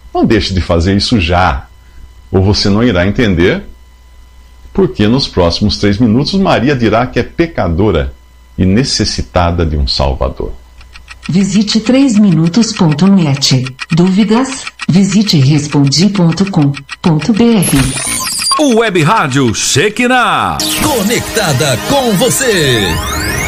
Não deixe de fazer isso já, ou você não irá entender porque nos próximos 3 minutos Maria dirá que é pecadora e necessitada de um Salvador. Visite 3minutos.net. Dúvidas? Visite respondi.com.br. Web Rádio Shekinah. Conectada com você.